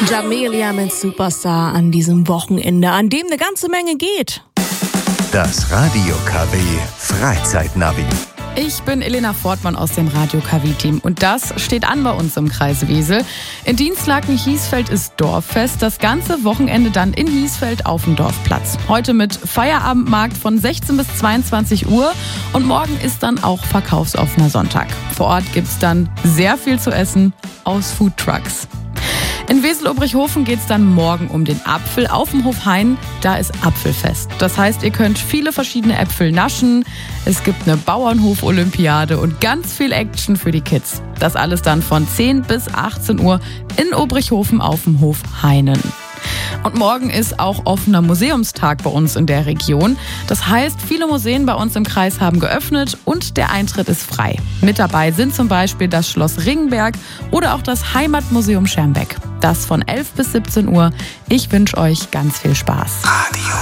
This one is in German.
Jamelia mit Superstar an diesem Wochenende, an dem eine ganze Menge geht. Das Radio KW Freizeitnavi. Ich bin Elena Fortmann aus dem Radio KW-Team und das steht an bei uns im Kreis Wesel. In Dienstlaken-Hiesfeld ist Dorffest, das ganze Wochenende dann in Hiesfeld auf dem Dorfplatz. Heute mit Feierabendmarkt von 16 bis 22 Uhr und morgen ist dann auch verkaufsoffener Sonntag. Vor Ort gibt's dann sehr viel zu essen aus Foodtrucks. In Wesel-Obrichhofen geht's dann morgen um den Apfel. Auf dem Hof Hein, da ist Apfelfest. Das heißt, ihr könnt viele verschiedene Äpfel naschen. Es gibt eine Bauernhof-Olympiade und ganz viel Action für die Kids. Das alles dann von 10 bis 18 Uhr in Obrichhofen auf dem Hof Heinen. Und morgen ist auch offener Museumstag bei uns in der Region. Das heißt, viele Museen bei uns im Kreis haben geöffnet und der Eintritt ist frei. Mit dabei sind zum Beispiel das Schloss Ringenberg oder auch das Heimatmuseum Schermbeck. Das von 11 bis 17 Uhr. Ich wünsche euch ganz viel Spaß.